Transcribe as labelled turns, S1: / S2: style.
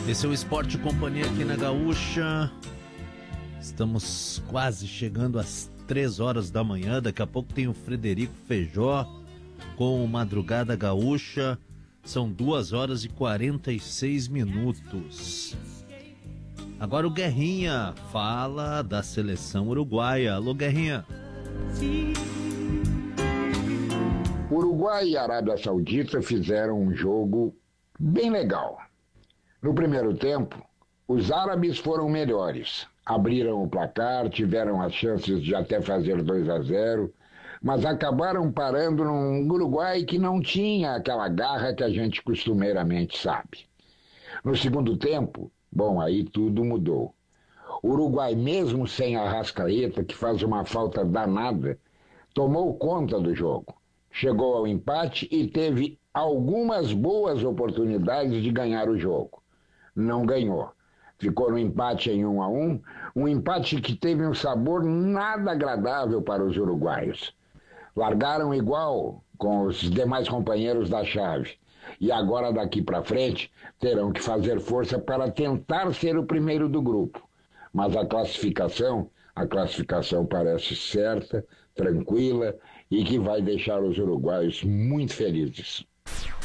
S1: Esse é o Esporte Companhia aqui na Gaúcha. Estamos quase chegando às 3 horas da manhã. Daqui a pouco tem o Frederico Feijó com o Madrugada Gaúcha. São 2 horas e 46 minutos. Agora o Guerrinha fala da seleção uruguaia. Alô, Guerrinha.
S2: Uruguai e Arábia Saudita fizeram um jogo bem legal. No primeiro tempo, os árabes foram melhores. Abriram o placar, tiveram as chances de até fazer 2-0, mas acabaram parando num Uruguai que não tinha aquela garra que a gente costumeiramente sabe. No segundo tempo, bom, aí tudo mudou. O Uruguai, mesmo sem a Arrascaeta, que faz uma falta danada, tomou conta do jogo. Chegou ao empate e teve algumas boas oportunidades de ganhar o jogo. Não ganhou. Ficou no empate em 1-1, um empate que teve um sabor nada agradável para os uruguaios. Largaram igual com os demais companheiros da chave. E agora daqui para frente terão que fazer força para tentar ser o primeiro do grupo. Mas a classificação parece certa, tranquila e que vai deixar os uruguaios muito felizes.